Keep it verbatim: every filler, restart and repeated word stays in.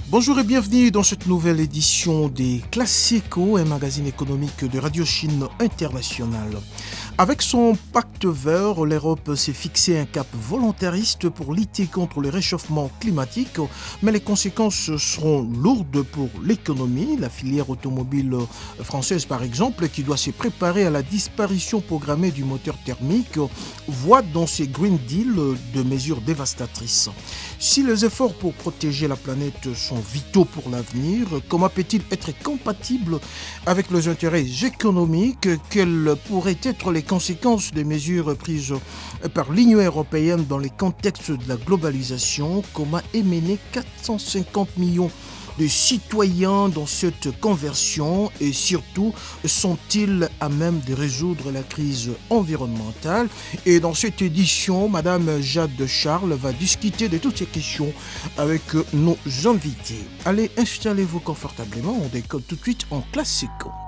Bonjour et bienvenue dans cette nouvelle édition des Classico, un magazine économique de Radio Chine Internationale. Avec son pacte vert, l'Europe s'est fixé un cap volontariste pour lutter contre le réchauffement climatique, mais les conséquences seront lourdes pour l'économie. La filière automobile française, par exemple, qui doit se préparer à la disparition programmée du moteur thermique, voit dans ces Green Deal de mesures dévastatrices. Si les efforts pour protéger la planète sont vitaux pour l'avenir, comment peut-il être compatible avec les intérêts économiques? Quelles pourraient être les conséquences des mesures prises par l'Union européenne dans le contexte de la globalisation? Comment émener quatre cent cinquante millions de citoyens dans cette conversion et surtout, sont-ils à même de résoudre la crise environnementale? Et dans cette édition, Madame Jade Charles va discuter de toutes ces questions avec nos invités. Allez, installez-vous confortablement, on décolle tout de suite en Classico.